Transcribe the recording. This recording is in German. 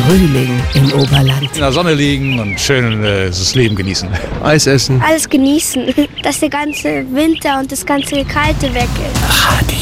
Frühling im Oberland. In der Sonne liegen und schön das Leben genießen. Eis essen. Alles genießen, dass der ganze Winter und das ganze Kalte weg ist. Radio.